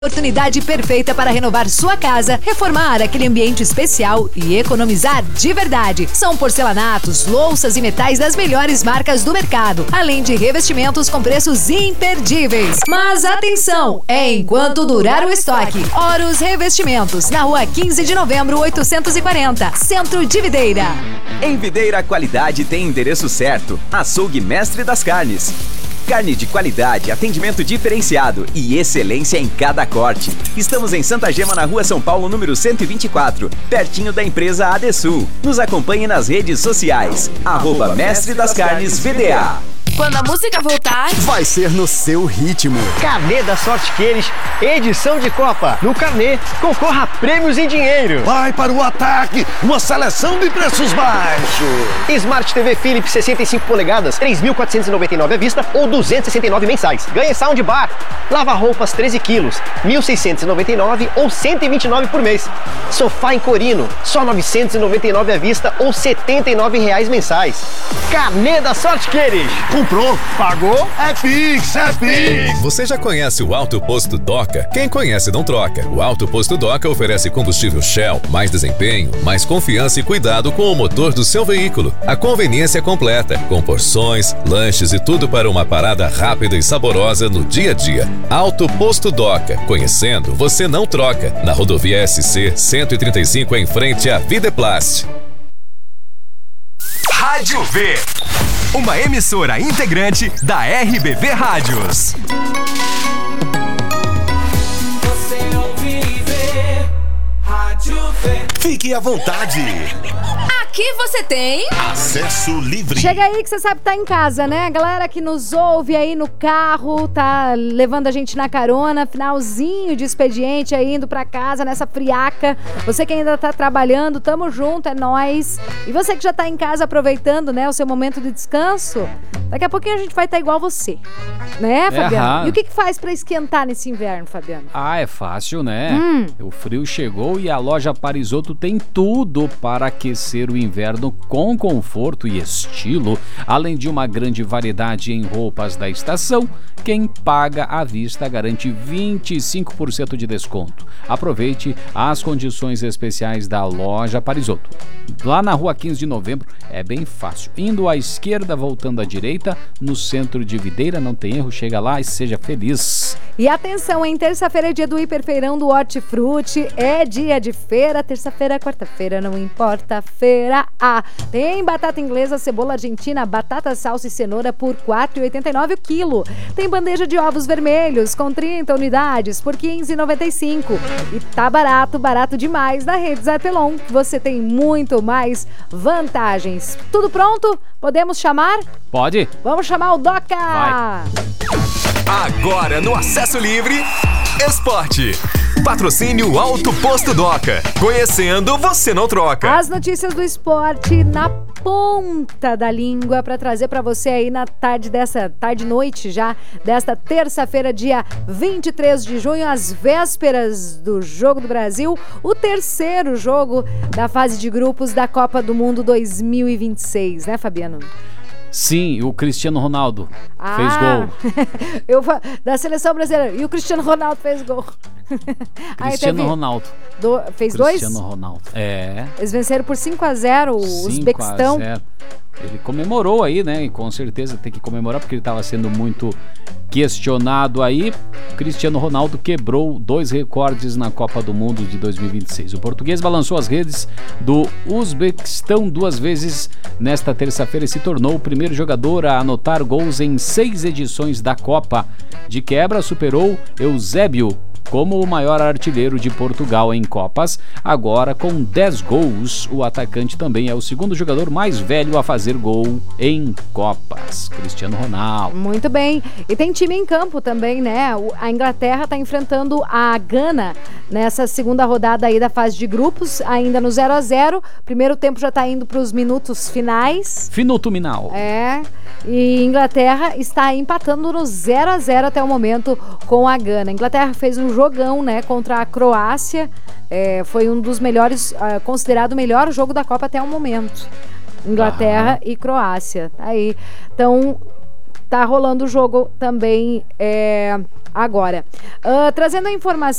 Oportunidade perfeita para renovar sua casa, reformar aquele ambiente especial e economizar de verdade. São porcelanatos, louças e metais das melhores marcas do mercado, além de revestimentos com preços imperdíveis. Mas atenção, é enquanto durar o estoque. Horus Revestimentos, na rua 15 de novembro, 840, Centro de Videira. Em Videira, a qualidade tem endereço certo. Açougue Mestre das Carnes. Carne de qualidade, atendimento diferenciado e excelência em cada corte. Estamos em Santa Gema, na rua São Paulo, número 124, pertinho da empresa Adesul. Nos acompanhe nas redes sociais, @Mestre das Carnes VDA. Quando a música voltar, vai ser no seu ritmo. Carnê da Sorte Queires, edição de Copa. No Carnê, concorra a prêmios em dinheiro. Vai para o ataque, uma seleção de preços baixos. Smart TV Philips 65 polegadas, 3.499 à vista ou 269 mensais. Ganhe soundbar. Lava-roupas 13 quilos, 1.699 ou 129 por mês. Sofá em Corino, só 999 à vista ou R$79 mensais. Carnê da Sorte Queires. Comprou, pagou, é Pix, é Pix. Você já conhece o Alto Posto Doca? Quem conhece não troca. O Alto Posto Doca oferece combustível Shell, mais desempenho, mais confiança e cuidado com o motor do seu veículo. A conveniência é completa, com porções, lanches e tudo para uma parada rápida e saborosa no dia a dia. Alto Posto Doca. Conhecendo, você não troca. Na rodovia SC 135, em frente à Videplast. Rádio V, uma emissora integrante da RBV Rádios. Você ouve e vê, Rádio V. Fique à vontade. Aqui você tem acesso livre. Chega aí que você sabe que tá em casa, né? A galera que nos ouve aí no carro, tá levando a gente na carona, finalzinho de expediente aí, indo pra casa nessa friaca. Você que ainda tá trabalhando, tamo junto, é nóis. E você que já tá em casa aproveitando, né, o seu momento de descanso, daqui a pouquinho a gente vai estar igual você, né, Fabiano? E o que faz pra esquentar nesse inverno, Fabiano? É fácil, né? O frio chegou e a loja Parisotto tem tudo para aquecer o inverno com conforto e estilo, além de uma grande variedade em roupas da estação. Quem paga à vista garante 25% de desconto. Aproveite as condições especiais da loja Parisotto. Lá na rua 15 de novembro é bem fácil. Indo à esquerda, voltando à direita, no centro de Videira, não tem erro, chega lá e seja feliz. E atenção, em terça-feira é dia do hiperfeirão do Hortifruti, é dia de feira, terça-feira, quarta-feira, não importa, feira A. Tem batata inglesa, cebola argentina, batata, salsa e cenoura por R$ 4,89 o quilo. Tem bandeja de ovos vermelhos com 30 unidades por R$ 15,95. E tá barato, barato demais na Rede Zarpelon. Você tem muito mais vantagens. Tudo pronto? Podemos chamar? Pode. Vamos chamar o Doca! Vai. Agora no Acesso Livre, Esporte. Patrocínio Alto Posto Doca. Conhecendo, você não troca. As notícias do esporte na ponta da língua para trazer para você aí na tarde-noite já, desta terça-feira, dia 23 de junho, às vésperas do Jogo do Brasil, o terceiro jogo da fase de grupos da Copa do Mundo 2026, né, Fabiano? Sim, o Cristiano Ronaldo fez gol. Da seleção brasileira. E o Cristiano Ronaldo fez gol. Cristiano Ronaldo. Fez dois? Cristiano Ronaldo. É. Eles venceram por 5-0 o Uzbequistão. 5-0. Ele comemorou aí, né? E com certeza tem que comemorar porque ele estava sendo muito questionado aí. Cristiano Ronaldo quebrou 2 recordes na Copa do Mundo de 2026. O português balançou as redes do Uzbequistão 2 vezes nesta terça-feira e se tornou o primeiro jogador a anotar gols em 6 edições da Copa. De quebra, superou Eusébio como o maior artilheiro de Portugal em Copas. Agora, com 10 gols, o atacante também é o segundo jogador mais velho a fazer gol em Copas. Cristiano Ronaldo. Muito bem. E tem time em campo também, né? A Inglaterra está enfrentando a Gana nessa segunda rodada aí da fase de grupos, ainda no 0-0. Primeiro tempo já está indo para os minutos finais. Finotuminal. É. E Inglaterra está empatando no 0-0 até o momento com a Gana. A Inglaterra fez um jogão, né, contra a Croácia. Foi um dos melhores, considerado o melhor jogo da Copa até o momento. Inglaterra e Croácia. Aí. Então, tá rolando o jogo também agora. Trazendo a informação